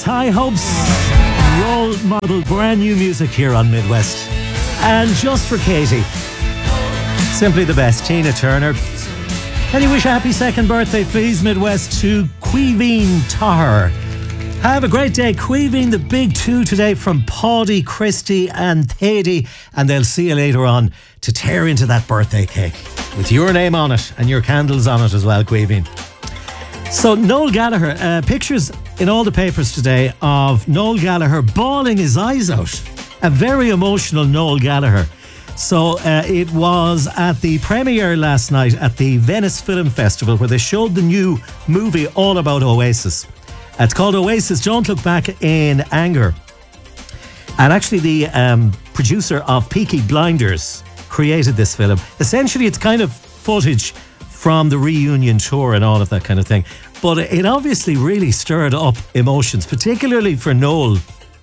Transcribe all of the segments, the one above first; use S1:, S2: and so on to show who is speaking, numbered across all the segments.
S1: high hopes, role model, brand new music here on Midwest. And just for Katie, simply the best, Tina Turner. Can you wish a happy second birthday, please, Midwest, to Caoimhín Tahir. Have a great day. Caoimhín, the big two today from Paddy, Christy and Thady, and they'll see you later on to tear into that birthday cake with your name on it and your candles on it as well, Caoimhín. So Noel Gallagher, pictures in all the papers today of Noel Gallagher bawling his eyes out. A very emotional Noel Gallagher. So it was at the premiere last night at the Venice Film Festival where they showed the new movie all about Oasis. It's called Oasis, Don't Look Back in Anger. And actually the producer of Peaky Blinders created this film. Essentially it's kind of footage from the reunion tour and all of that kind of thing. But it obviously really stirred up emotions, particularly for Noel.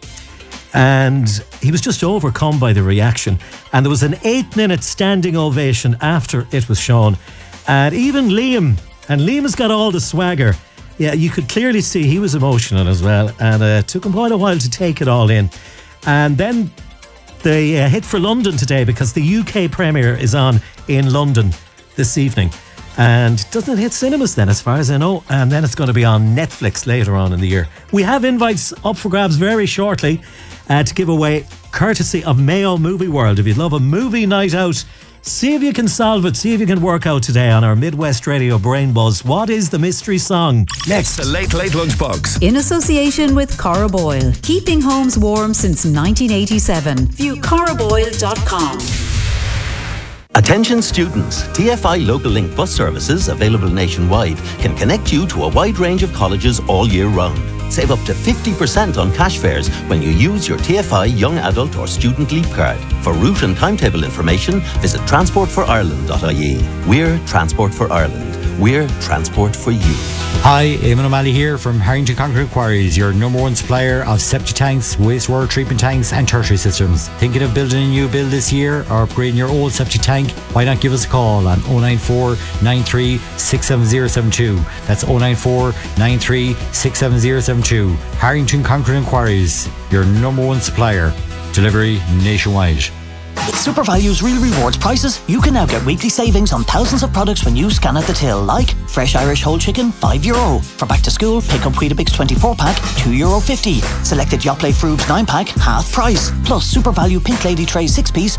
S1: And he was just overcome by the reaction. And there was an 8-minute standing ovation after it was shown. And even Liam, and Liam has got all the swagger. Yeah, you could clearly see he was emotional as well. And it took him quite a while to take it all in. And then they hit for London today because the UK premiere is on in London this evening. And doesn't it hit cinemas then, as far as I know? And then it's going to be on Netflix later on in the year. We have invites up for grabs very shortly to give away, courtesy of Mayo Movie World. If you'd love a movie night out, see if you can solve it. See if you can work out today on our Midwest Radio Brain Buzz. What is the mystery song? Next,
S2: the Late Late Lunchbox.
S3: In association with Cora Boyle. Keeping homes warm since 1987. View coraboyle.com.
S4: Attention students, TFI Local Link bus services, available nationwide, can connect you to a wide range of colleges all year round. Save up to 50% on cash fares when you use your TFI Young Adult or Student Leap Card. For route and timetable information, visit transportforireland.ie. We're Transport for Ireland. We're transport for you.
S5: Hi, Eamon O'Malley here from Harrington Concrete Quarries, your number one supplier of septic tanks, wastewater treatment tanks and tertiary systems. Thinking of building a new build this year or upgrading your old septic tank? Why not give us a call on 094 93 67072. That's 094 93 67072. Harrington Concrete Quarries, your number one supplier. Delivery nationwide.
S6: With SuperValue's Real Rewards prices, you can now get weekly savings on thousands of products when you scan at the till, like fresh Irish whole chicken, €5. For back to school, pick up Weetabix 24-pack, €2.50. Selected Yoplait Frubes 9-pack, half price. Plus SuperValue Pink Lady Tray 6-piece,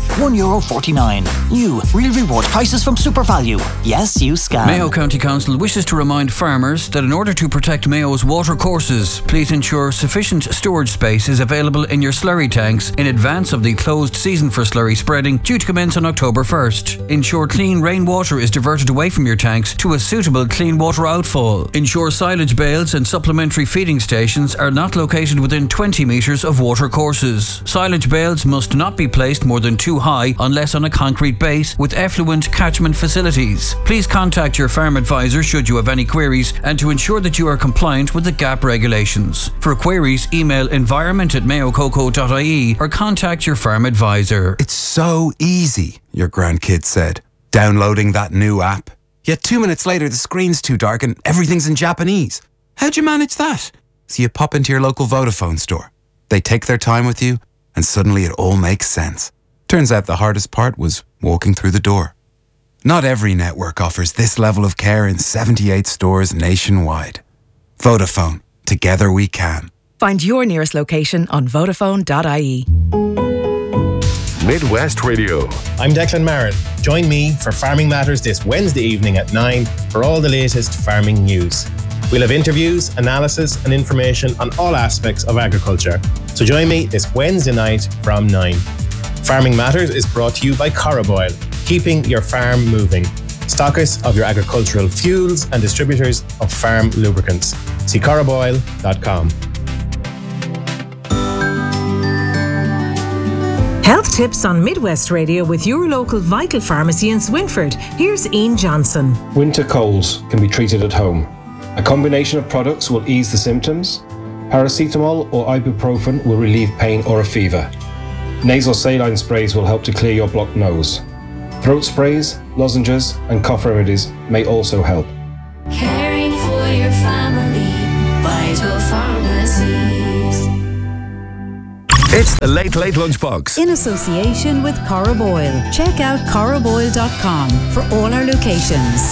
S6: €1.49. New Real Rewards prices from SuperValue. Yes, you scan.
S7: Mayo County Council wishes to remind farmers that in order to protect Mayo's water courses, please ensure sufficient storage space is available in your slurry tanks in advance of the closed season for slurry spreading due to commence on October 1st. Ensure clean rainwater is diverted away from your tanks to a suitable clean water outfall. Ensure silage bales and supplementary feeding stations are not located within 20 metres of water courses. Silage bales must not be placed more than 2 high unless on a concrete base with effluent catchment facilities. Please contact your farm advisor should you have any queries and to ensure that you are compliant with the GAP regulations. For queries, email environment@mayococo.ie or contact your farm advisor.
S8: It's so easy, your grandkid said, downloading that new app. Yet 2 minutes later, the screen's too dark and everything's in Japanese. How'd you manage that? So you pop into your local Vodafone store. They take their time with you, and suddenly it all makes sense. Turns out the hardest part was walking through the door. Not every network offers this level of care in 78 stores nationwide. Vodafone. Together we can.
S9: Find your nearest location on Vodafone.ie.
S2: Midwest Radio.
S10: I'm Declan Marin. Join me for Farming Matters this Wednesday evening at 9 for all the latest farming news. We'll have interviews, analysis and information on all aspects of agriculture. So join me this Wednesday night from 9. Farming Matters is brought to you by Cora Boyle, keeping your farm moving. Stockists of your agricultural fuels and distributors of farm lubricants. See coraboyle.com.
S11: Health tips on Midwest Radio with your local Vital Pharmacy in Swinford. Here's Ian Johnson.
S12: Winter colds can be treated at home. A combination of products will ease the symptoms. Paracetamol or ibuprofen will relieve pain or a fever. Nasal saline sprays will help to clear your blocked nose. Throat sprays, lozenges and cough remedies may also help.
S13: Caring for your family, Vital Pharmacy.
S2: It's the Late Late Lunchbox.
S3: In association with Cora Boyle. Check out coraboyle.com for all our locations.